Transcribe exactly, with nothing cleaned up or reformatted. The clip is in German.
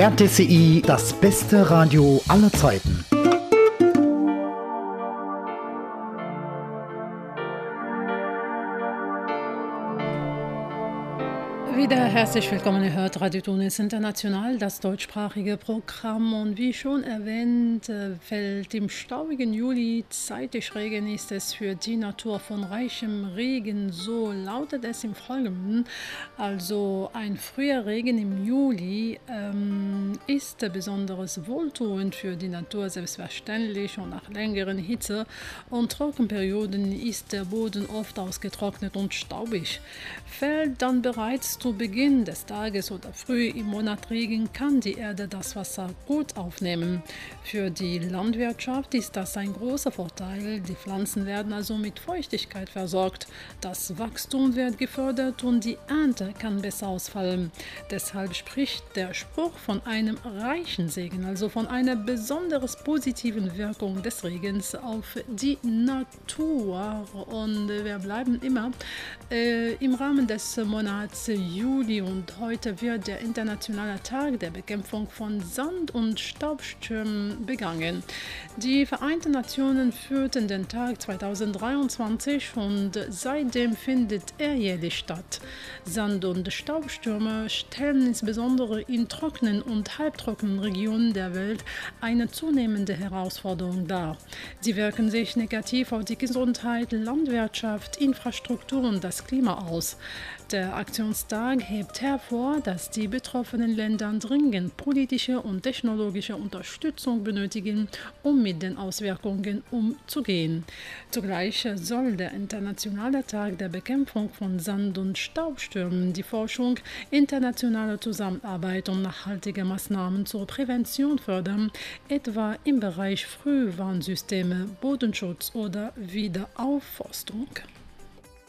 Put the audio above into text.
R T C I, das beste Radio aller Zeiten. Wieder herzlich willkommen, ihr hört Radio Tunis International, das deutschsprachige Programm. Und wie schon erwähnt, fällt im staubigen Juli zeitig Regen, ist es für die Natur von reichem Regen, so lautet es im Folgenden. Also ein früher Regen im Juli ähm, ist besonders wohltuend für die Natur, selbstverständlich, und nach längeren Hitze- und Trockenperioden ist der Boden oft ausgetrocknet und staubig. Fällt dann bereits zu Beginn des Tages oder früh im Monat Regen, kann die Erde das Wasser gut aufnehmen. Für die Landwirtschaft ist das ein großer Vorteil. Die Pflanzen werden also mit Feuchtigkeit versorgt. Das Wachstum wird gefördert und die Ernte kann besser ausfallen. Deshalb spricht der Spruch von einem reichen Segen, also von einer besonders positiven Wirkung des Regens auf die Natur. Und wir bleiben immer äh, im Rahmen des Monats Juli, und heute wird der internationale Tag der Bekämpfung von Sand- und Staubstürmen begangen. Die Vereinten Nationen führten den Tag zweitausenddreiundzwanzig und seitdem findet er jährlich statt. Sand- und Staubstürme stellen insbesondere in trockenen und halbtrockenen Regionen der Welt eine zunehmende Herausforderung dar. Sie wirken sich negativ auf die Gesundheit, Landwirtschaft, Infrastruktur und das Klima aus. Der Aktionstag hebt hervor, dass die betroffenen Länder dringend politische und technologische Unterstützung benötigen, um mit den Auswirkungen umzugehen. Zugleich soll der Internationale Tag der Bekämpfung von Sand- und Staubstürmen die Forschung, internationale Zusammenarbeit und nachhaltige Maßnahmen zur Prävention fördern, etwa im Bereich Frühwarnsysteme, Bodenschutz oder Wiederaufforstung.